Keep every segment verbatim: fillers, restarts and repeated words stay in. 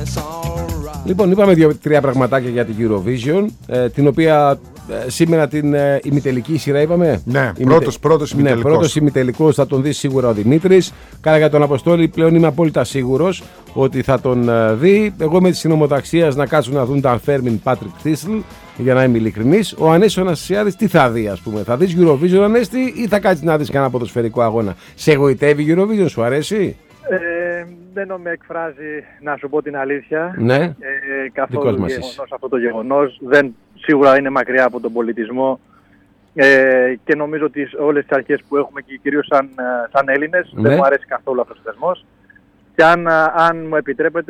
Λοιπόν, είπαμε δύο-τρία πραγματάκια για την Eurovision, ε, την οποία ε, σήμερα την ε, ημιτελική σειρά είπαμε. Ναι, πρώτος, πρώτος ημιτελικός. Ναι, πρώτος ημιτελικός θα τον δει σίγουρα ο Δημήτρης. Κάρα για τον Αποστόλη, πλέον είμαι απόλυτα σίγουρος ότι θα τον ε, δει. Εγώ με τη συνομοταξία να κάτσουν να δουν τα Φέρμιν Πάτρικ Θίσλ, για να είμαι ειλικρινής. Ο Ανέσης Αναστασιάδης τι θα δει, ας πούμε. Θα δεις Eurovision, Ανέστη, ή θα κάτσεις να δεις κανένα ποδοσφαιρικό αγώνα? Σε εγωιτεύει η Eurovision, σου αρέσει? Ε, δεν με εκφράζει, να σου πω την αλήθεια. Ναι. Ε, καθόλου γεγονός, αυτό το γεγονός. Δεν, σίγουρα είναι μακριά από τον πολιτισμό. Ε, και νομίζω ότι όλες τις αρχές που έχουμε και κυρίως σαν, σαν Έλληνες, ναι, δεν μου αρέσει καθόλου αυτός ο θεσμός. Και αν, αν μου επιτρέπετε,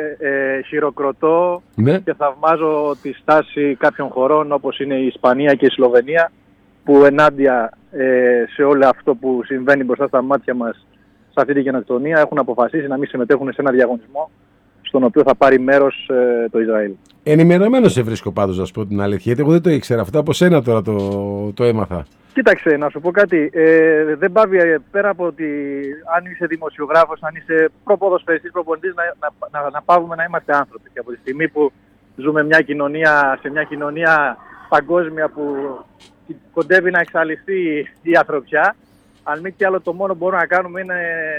ε, χειροκροτώ, ναι, και θαυμάζω τη στάση κάποιων χωρών όπως είναι η Ισπανία και η Σλοβενία, που ενάντια ε, σε όλο αυτό που συμβαίνει μπροστά στα μάτια μας σε αυτή τη γενοκτονία έχουν αποφασίσει να μην συμμετέχουν σε ένα διαγωνισμό στον οποίο θα πάρει μέρος ε, το Ισραήλ. Ενημερωμένος σε βρίσκω πάντως, να σου πω την αλήθεια, γιατί εγώ δεν το ήξερα αυτό, από σένα τώρα το, το έμαθα. Κοίταξε, να σου πω κάτι, ε, δεν πάβει ε, πέρα από ότι αν είσαι δημοσιογράφος, αν είσαι προποδοσφαιριστής, προπονητής, να, να, να, να πάβουμε να είμαστε άνθρωποι. Και από τη στιγμή που ζούμε μια κοινωνία, σε μια κοινωνία παγκόσμια που κοντεύει να εξαλειφθεί η ανθρωπιά, αν μη τι άλλο, το μόνο που μπορούμε να κάνουμε είναι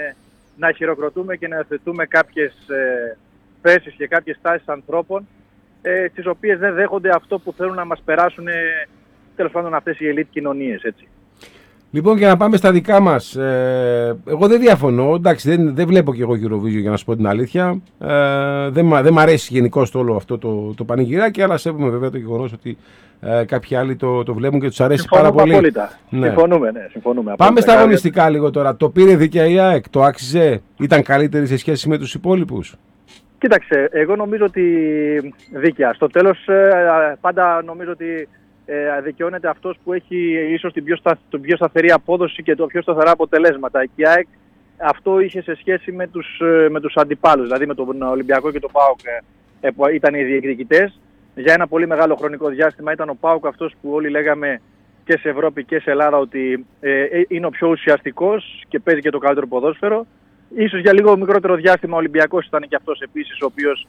να χειροκροτούμε και να θετούμε κάποιες ε, θέσεις και κάποιες τάσεις ανθρώπων, ε, τις οποίες δεν δέχονται αυτό που θέλουν να μας περάσουν, ε, τέλος πάντων, αυτές οι ελίτ κοινωνίες, έτσι. Λοιπόν, για να πάμε στα δικά μας, ε, εγώ δεν διαφωνώ, εντάξει, δεν, δεν βλέπω και εγώ Eurovision, για να σου πω την αλήθεια, ε, δεν, δεν μ' αρέσει γενικώς το όλο αυτό το, το πανηγυράκι, αλλά σέβομαι βέβαια το γεγονός ότι ε, κάποιοι άλλοι το, το βλέπουν και τους αρέσει συμφωνούμε πάρα πολύ. Απόλυτα. Ναι. Συμφωνούμε, ναι, συμφωνούμε. Πάμε απόλυτα. στα αγωνιστικά λίγο τώρα. Το πήρε δίκαια η ΑΕΚ, το άξιζε, ήταν καλύτερη σε σχέση με τους υπόλοιπους? Κοίταξε, εγώ νομίζω ότι δίκαια. Στο τέλος, ε, πάντα νομίζω ότι ε, δικαιώνεται αυτός που έχει ίσως την πιο, στα, την πιο σταθερή απόδοση και το πιο σταθερά αποτελέσματα. Και η ΑΕΚ αυτό είχε σε σχέση με τους, με τους αντιπάλους, δηλαδή με τον Ολυμπιακό και τον ΠΑΟΚ, ε, που ήταν οι διεκδικητές. Για ένα πολύ μεγάλο χρονικό διάστημα ήταν ο ΠΑΟΚ αυτός που όλοι λέγαμε και σε Ευρώπη και σε Ελλάδα ότι ε, είναι ο πιο ουσιαστικός και παίζει και το καλύτερο ποδόσφαιρο. Ίσως για λίγο μικρότερο διάστημα ο Ολυμπιακός ήταν και αυτός επίσης, ο οποίος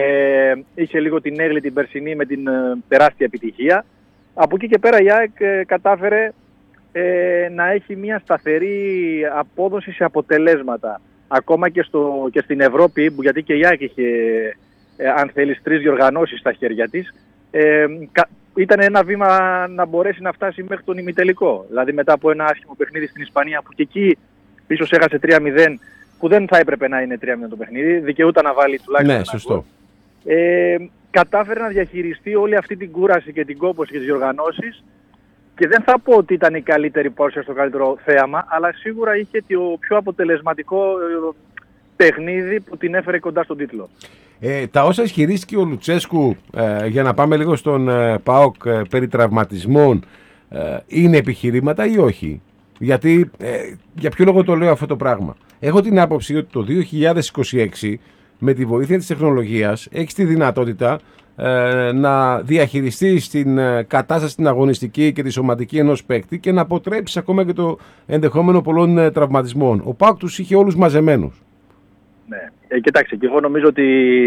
ε, είχε λίγο την έγκλη την περσινή με την ε, τεράστια επιτυχία. Από εκεί και πέρα η ΑΕΚ ε, κατάφερε ε, να έχει μια σταθερή απόδοση σε αποτελέσματα. Ακόμα και, στο, και στην Ευρώπη, που γιατί και η ΑΕΚ είχε, ε, αν θέλεις, τρεις διοργανώσεις στα χέρια της, ε, κα, ήταν ένα βήμα να μπορέσει να φτάσει μέχρι τον ημιτελικό. Δηλαδή μετά από ένα άσχημο παιχνίδι στην Ισπανία, που και εκεί ίσως έχασε τρία μηδέν, που δεν θα έπρεπε να είναι τρία μηδέν το παιχνίδι, δικαιούταν να βάλει τουλάχιστον. Ναι, σωστό. Ε, κατάφερε να διαχειριστεί όλη αυτή την κούραση και την κόπωση και τις διοργανώσεις, και δεν θα πω ότι ήταν η καλύτερη πόρσια στο καλύτερο θέαμα, αλλά σίγουρα είχε το πιο αποτελεσματικό παιχνίδι που την έφερε κοντά στον τίτλο. Ε, τα όσα ισχυρίστηκε ο Λουτσέσκου, ε, για να πάμε λίγο στον ε, ΠΑΟΚ ε, περί τραυματισμών, ε, είναι επιχειρήματα ή όχι? Γιατί, ε, για ποιο λόγο το λέω αυτό το πράγμα? Έχω την άποψη ότι το δύο χιλιάδες είκοσι έξι, με τη βοήθεια της τεχνολογίας, έχεις τη δυνατότητα ε, να διαχειριστείς την ε, κατάσταση την αγωνιστική και τη σωματική ενός παίκτη και να αποτρέψεις ακόμα και το ενδεχόμενο πολλών ε, τραυματισμών. Ο ΠΑΟΚ τους είχε όλους μαζεμένους. Ναι, ε, κοιτάξτε, και εγώ νομίζω ότι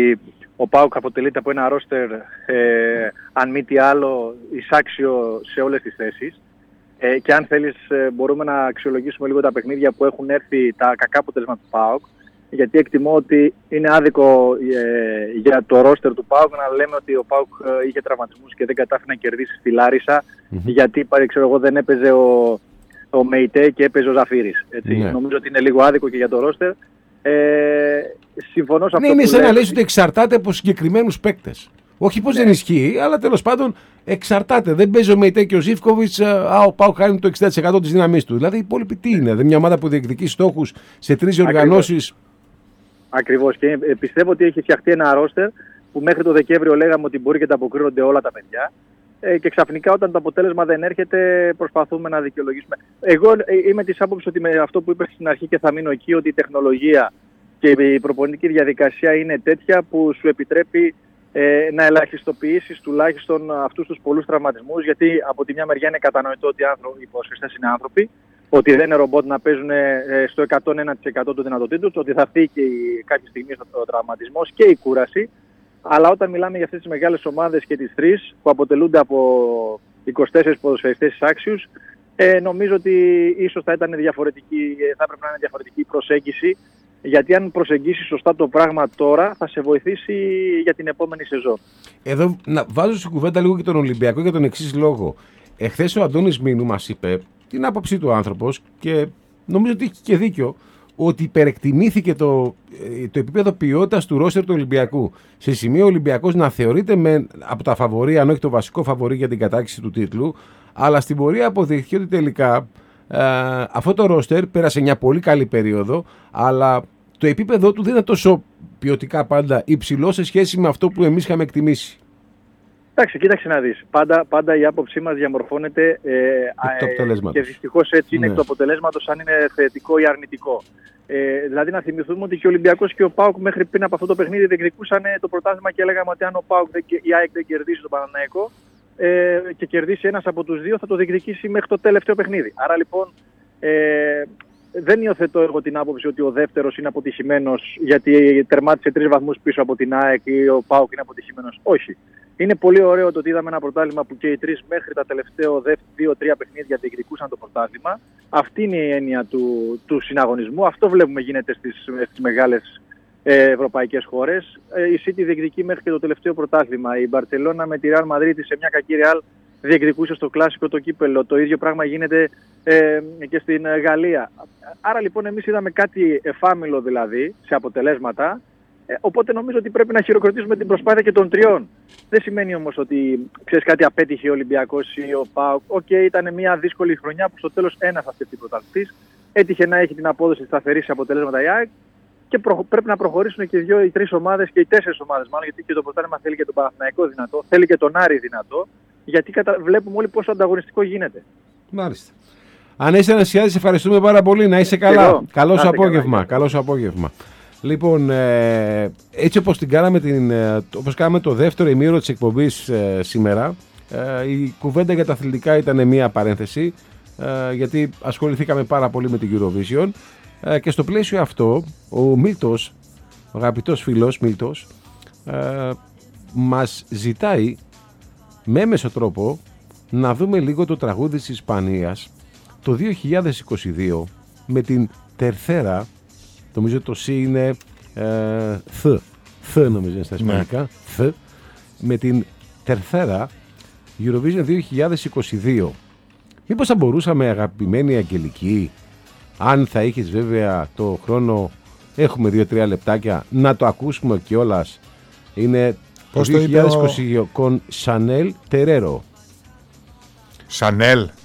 ο ΠΑΟΚ αποτελείται από ένα ρόστερ, ε, αν μη τι άλλο, εισάξιο σε όλες τις θέσεις. Ε, και αν θέλεις, ε, μπορούμε να αξιολογήσουμε λίγο τα παιχνίδια που έχουν έρθει, τα κακά αποτελέσματα του ΠΑΟΚ, γιατί εκτιμώ ότι είναι άδικο ε, για το ρόστερ του ΠΑΟΚ να λέμε ότι ο ΠΑΟΚ ε, είχε τραυματισμούς και δεν κατάφερε να κερδίσει στη Λάρισα, mm-hmm. γιατί ξέρω εγώ, δεν έπαιζε ο, ο Μεϊτέ και έπαιζε ο Ζαφύρης. Έτσι. Yeah. Νομίζω ότι είναι λίγο άδικο και για το ρόστερ. Ε, συμφωνώ σε αυτό. Ναι, είναι που σαν λέει... να λες ότι εξαρτάται από συγκεκριμένους παίκτες. Όχι πως ναι. δεν ισχύει, αλλά τέλος πάντων εξαρτάται. Δεν παίζει ο Μεϊτέ και ο Ζίβκοβιτς, α, ο ΠΑΟΚ χάνει το εξήντα τοις εκατό της δύναμής του. Δηλαδή οι υπόλοιποι τι είναι? Δεν μια ομάδα που διεκδικεί στόχους σε τρεις διοργανώσεις. Ακριβώς. Και πιστεύω ότι έχει φτιαχτεί ένα ρόστερ που μέχρι το Δεκέμβριο λέγαμε ότι μπορεί και τα αποκρίνονται όλα τα παιδιά. Ε, και ξαφνικά όταν το αποτέλεσμα δεν έρχεται, προσπαθούμε να δικαιολογήσουμε. Εγώ είμαι της άποψης ότι με αυτό που είπες στην αρχή, και θα μείνω εκεί, ότι η τεχνολογία και η προπονητική διαδικασία είναι τέτοια που σου επιτρέπει ε, να ελαχιστοποιήσεις τουλάχιστον αυτούς τους πολλούς τραυματισμούς, γιατί από τη μια μεριά είναι κατανοητό ότι οι ποδοσφαιριστές είναι άνθρωποι, ότι δεν είναι ρομπότ να παίζουν στο εκατόν ένα τοις εκατό των δυνατοτήτων τους, ότι θα φύγει και η, κάποια στιγμή ο τραυματισμός και η κούραση. Αλλά όταν μιλάμε για αυτές τις μεγάλες ομάδες και τις τρεις που αποτελούνται από είκοσι τέσσερις ποδοσφαιριστές άξιους, ε, νομίζω ότι ίσως θα ήταν διαφορετική, θα έπρεπε να είναι διαφορετική η προσέγγιση, γιατί αν προσεγγίσεις σωστά το πράγμα τώρα θα σε βοηθήσει για την επόμενη σεζόν. Εδώ να βάζω στην κουβέντα λίγο και τον Ολυμπιακό για τον εξής λόγο. Εχθές ο Αντώνης Μήνου μας είπε την άποψή του άνθρωπος και νομίζω ότι έχει και δίκιο, ότι υπερεκτιμήθηκε το, το επίπεδο ποιότητας του ρόστερ του Ολυμπιακού. Σε σημείο ο Ολυμπιακός να θεωρείται με, από τα φαβορί, αν όχι το βασικό φαβορί για την κατάκτηση του τίτλου, αλλά στην πορεία αποδείχθηκε ότι τελικά ε, αυτό το ρόστερ πέρασε μια πολύ καλή περίοδο, αλλά το επίπεδο του δεν είναι τόσο ποιοτικά πάντα υψηλό σε σχέση με αυτό που εμείς είχαμε εκτιμήσει. Εντάξει, κοίταξε να δεις. Πάντα, πάντα η άποψή μας διαμορφώνεται ε, ε, και δυστυχώς έτσι είναι, ναι, εκ του αποτελέσματος, αν είναι θετικό ή αρνητικό. Ε, δηλαδή να θυμηθούμε ότι και ο Ολυμπιακός και ο ΠΑΟΚ μέχρι πριν από αυτό το παιχνίδι διεκδικούσαν το πρωτάθλημα και λέγαμε ότι αν ο ΠΑΟΚ η ΑΕΚ δεν κερδίσει τον Παναθηναϊκό ε, και κερδίσει ένας από τους δύο θα το διεκδικήσει μέχρι το τελευταίο παιχνίδι. Άρα λοιπόν ε, δεν υιοθετώ εγώ την άποψη ότι ο δεύτερος είναι αποτυχημένος γιατί τερμάτισε τρεις βαθμούς πίσω από την ΑΕΚ ή ο ΠΑΟΚ είναι αποτυχημένος. Όχι. Είναι πολύ ωραίο το ότι είδαμε ένα πρωτάθλημα που και οι τρεις μέχρι τα τελευταία δύο τρία παιχνίδια διεκδικούσαν το πρωτάθλημα. Αυτή είναι η έννοια του, του συναγωνισμού. Αυτό βλέπουμε γίνεται στις, στις μεγάλες ε, ευρωπαϊκές χώρες. Ε, η City διεκδικεί μέχρι και το τελευταίο πρωτάθλημα. Η Μπαρσελόνα με τη Real Madrid σε μια κακή Real διεκδικούσε στο κλάσικο το κύπελο. Το ίδιο πράγμα γίνεται ε, και στην Γαλλία. Άρα λοιπόν εμείς είδαμε κάτι εφάμιλο δηλαδή σε αποτελέσματα. Ε, οπότε νομίζω ότι πρέπει να χειροκροτήσουμε την προσπάθεια και των τριών. Δεν σημαίνει όμως ότι ξέρεις κάτι απέτυχε ο Ολυμπιακός ή ο ΠΑΟΚ. Οκ, okay, ήταν μια δύσκολη χρονιά που στο τέλος ένας αυτή πρωταθλητής. Έτυχε να έχει την απόδοση σταθερή σε αποτελέσματα η ΑΕΚ και προ, πρέπει να προχωρήσουν και οι δύο, οι τρεις ομάδες και οι τέσσερις ομάδες μάλλον. Γιατί και το πρωτάθλημα θέλει και τον Παναθηναϊκό δυνατό, θέλει και τον Άρη δυνατό. Γιατί κατα... βλέπουμε όλοι πόσο ανταγωνιστικό γίνεται. Μάλιστα. Ανέστη Ανασιάδη, σε ευχαριστούμε πάρα πολύ. Να είσαι καλά. Καλό σου απόγευμα. Καλό σου απόγευμα. Λοιπόν, ε, έτσι όπως την κάναμε, την, ε, όπως κάναμε το δεύτερο ημίωρο της εκπομπής ε, σήμερα, ε, η κουβέντα για τα αθλητικά ήταν μία παρένθεση, ε, γιατί ασχοληθήκαμε πάρα πολύ με την Eurovision ε, και στο πλαίσιο αυτό ο Μίλτος, ο αγαπητός φίλος Μίλτος, ε, μας ζητάει με έμεσο τρόπο να δούμε λίγο το τραγούδι της Ισπανίας το δύο χιλιάδες είκοσι δύο με την Τερθέρα. Νομίζω το C είναι ε, θ, θ νομίζω είναι στα ισπανικά, ναι. θ, με την Τερθέρα Eurovision δύο χιλιάδες είκοσι δύο. Μήπως θα μπορούσαμε, αγαπημένη Αγγελική, αν θα είχες βέβαια το χρόνο, έχουμε δύο τρία λεπτάκια, να το ακούσουμε κιόλας. Είναι το δύο χιλιάδες είκοσι δύο con Chanel Terrero. Chanel.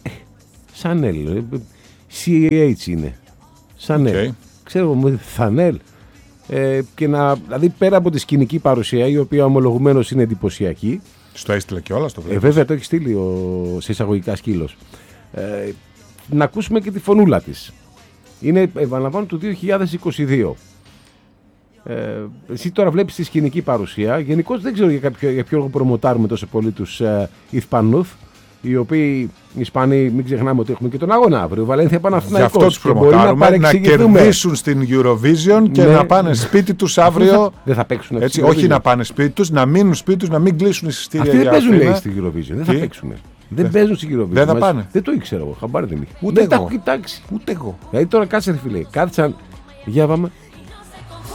Chanel, σι έιτς είναι. Chanel. Okay. Ξέρω μου, Θανέλ. Ε, και να, δηλαδή πέρα από τη σκηνική παρουσία, η οποία ομολογουμένως είναι εντυπωσιακή. Στο έστειλε και όλα στο ε, βέβαια το έχει στείλει ο, σε εισαγωγικά σκύλος. Ε, να ακούσουμε και τη φωνούλα της. Είναι, επαναλαμβάνω, του δύο χιλιάδες είκοσι δύο. Ε, εσύ τώρα βλέπεις τη σκηνική παρουσία. Γενικώς δεν ξέρω για, κάποιο, για ποιο λόγο προμοτάρουμε τόσο πολύ τους ε, Ισπανούθ, οι οποίοι οι Ισπανοί, μην ξεχνάμε ότι έχουμε και τον αγώνα αύριο. Βαλένθια Παναθηναϊκός. Γι' αυτό τους προμοτάρουμε, να, να κερδίσουν στην Eurovision και ναι, να πάνε σπίτι τους αύριο. Δεν θα παίξουν. Έτσι, όχι να πάνε σπίτι τους, να μείνουν σπίτι τους, να μην κλείσουν εισιτήρια. Αυτοί δεν παίζουν, λέει, στην Eurovision. Δεν θα παίξουν. Δεν παίζουν στην Eurovision. Δεν θα πάνε. Δεν το ήξερα εγώ. Χαμπάρι δεν είχε. Ούτε εγώ. Ούτε εγώ. Δηλαδή τώρα κάτσε, φίλε. Κάτσε. Για πάμε.